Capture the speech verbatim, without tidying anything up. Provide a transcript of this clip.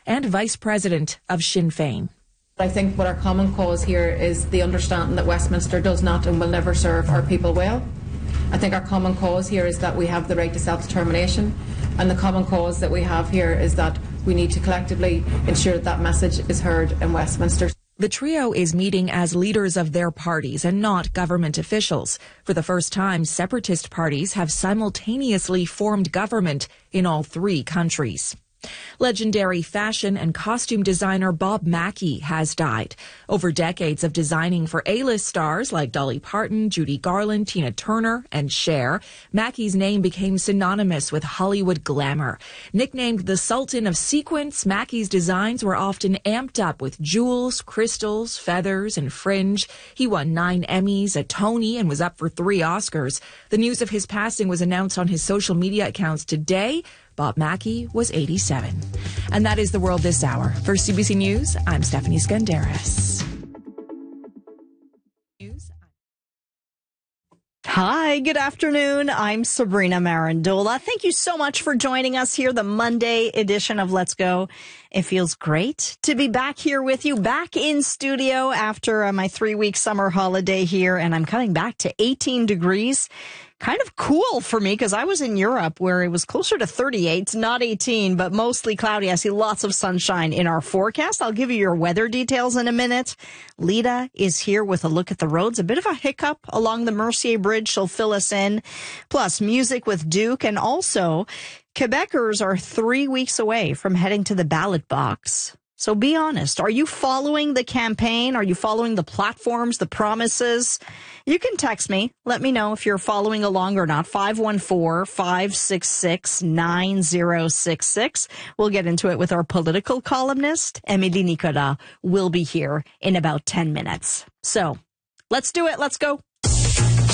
and vice president of Sinn Féin. I think what our common cause here is the understanding that Westminster does not and will never serve our people well. I think our common cause here is that we have the right to self-determination, and the common cause that we have here is that we need to collectively ensure that that message is heard in Westminster. The trio is meeting as leaders of their parties and not government officials. For the first time, separatist parties have simultaneously formed government in all three countries. Legendary fashion and costume designer Bob Mackie has died. Over decades of designing for A-list stars like Dolly Parton, Judy Garland, Tina Turner, and Cher, Mackie's name became synonymous with Hollywood glamour. Nicknamed the Sultan of Sequins, Mackie's designs were often amped up with jewels, crystals, feathers, and fringe. He won nine Emmys, a Tony, and was up for three Oscars. The news of his passing was announced on his social media accounts today. Bob Mackie was eighty-seven. And that is the world this hour. For C B C News, I'm Stephanie Skandaris. Hi, good afternoon. I'm Sabrina Marandola. Thank you so much for joining us here, the Monday edition of Let's Go. It feels great to be back here with you, back in studio after uh, my three-week summer holiday here, and I'm coming back to eighteen degrees. Kind of cool for me because I was in Europe where it was closer to thirty-eight, not eighteen, but mostly cloudy. I see lots of sunshine in our forecast. I'll give you your weather details in a minute. Lita is here with a look at the roads. A bit of a hiccup along the Mercier Bridge. She'll fill us in. Plus music with Duke. And also, Quebecers are three weeks away from heading to the ballot box. So be honest. Are you following the campaign? Are you following the platforms, the promises? You can text me. Let me know if you're following along or not. five one four, five six six, nine zero six six. We'll get into it with our political columnist, Emily Nicolas, will be here in about ten minutes. So let's do it. Let's go.